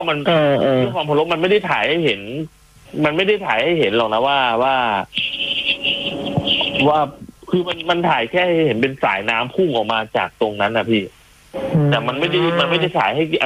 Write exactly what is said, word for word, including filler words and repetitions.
มันเออเออเรื่องความเคารพมันไม่ได้ถ่ายให้เห็น มันไม่ได้ถ่ายให้เห็นหรอกนะว่าว่า ว่าคือมันมันถ่ายแค่ให้เห็นเป็นสายน้ำพุ่งออกมาจากตรงนั้นนะพี่ แต่มันไม่ได้มันไม่ได้ถ่ายให้